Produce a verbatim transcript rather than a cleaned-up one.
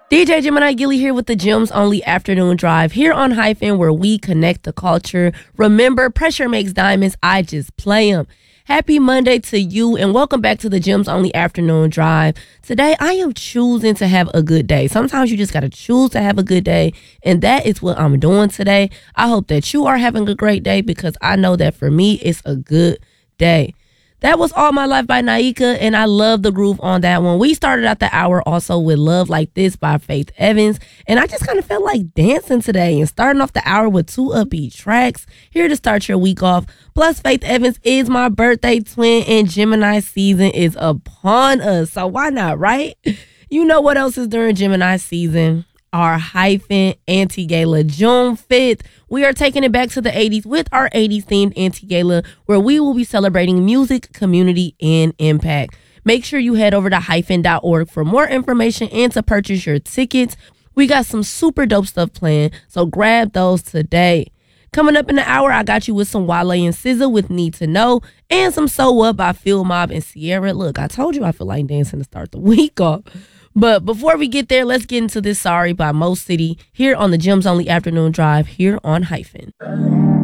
D J Gemini Gilly here with the Gems Only Afternoon Drive here on Hyphen, where we connect the culture. Remember, pressure makes diamonds. I just play them. Happy Monday to you, and welcome back to the Gems Only Afternoon Drive. Today, I am choosing to have a good day. Sometimes you just got to choose to have a good day, and that is what I'm doing today. I hope that you are having a great day, because I know that for me, it's a good day. That was All My Life by Naika, and I love the groove on that one. We started out the hour also with Love Like This by Faith Evans, and I just kind of felt like dancing today and starting off the hour with two upbeat tracks here to start your week off. Plus, Faith Evans is my birthday twin, and Gemini season is upon us, so why not, right? You know what else is during Gemini season? Our Hyphen Anti-Gala June fifth. We are taking it back to the eighties with our eighties themed Anti-Gala, where we will be celebrating music, community, and impact. Make sure you head over to hyphen dot org for more information and to purchase your tickets. We got some super dope stuff planned, so grab those today. Coming up in the hour, I got you with some Wale and S Z A with Need to Know, and some So What by Phil Mob and Sierra. Look, I told you I feel like dancing to start the week off. But before we get there, let's get into this Sorry by Mo City here on the Gems Only Afternoon Drive here on Hyphen.